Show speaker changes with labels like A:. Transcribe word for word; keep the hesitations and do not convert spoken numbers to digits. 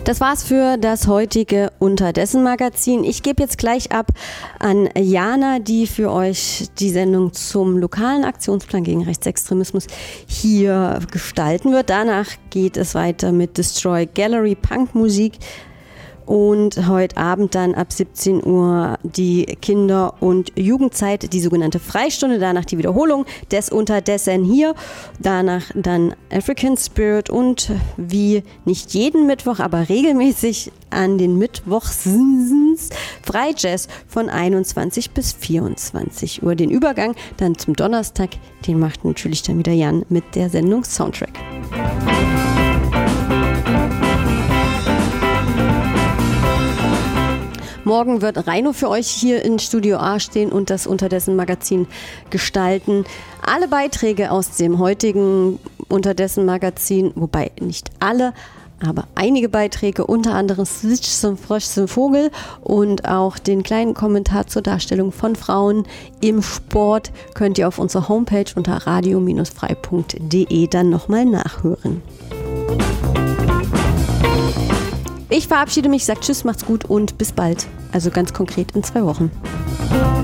A: Das war's für das heutige Unterdessen-Magazin. Ich gebe jetzt gleich ab an Jana, die für euch die Sendung zum lokalen Aktionsplan gegen Rechtsextremismus hier gestalten wird. Danach geht es weiter mit Destroy Gallery Punkmusik. Und heute Abend dann ab siebzehn Uhr die Kinder- und Jugendzeit, die sogenannte Freistunde, danach die Wiederholung des Unterdessen hier, danach dann African Spirit und wie nicht jeden Mittwoch, aber regelmäßig an den Mittwochs Freijazz von einundzwanzig bis vierundzwanzig Uhr. Den Übergang dann zum Donnerstag, den macht natürlich dann wieder Jan mit der Sendung Soundtrack. Morgen wird Raino für euch hier in Studio A stehen und das Unterdessen-Magazin gestalten. Alle Beiträge aus dem heutigen Unterdessen-Magazin, wobei nicht alle, aber einige Beiträge, unter anderem Switch zum Frosch zum Vogel und auch den kleinen Kommentar zur Darstellung von Frauen im Sport, könnt ihr auf unserer Homepage unter radio Bindestrich frei Punkt de dann nochmal nachhören. Ich verabschiede mich, sage Tschüss, macht's gut und bis bald. Also ganz konkret in zwei Wochen.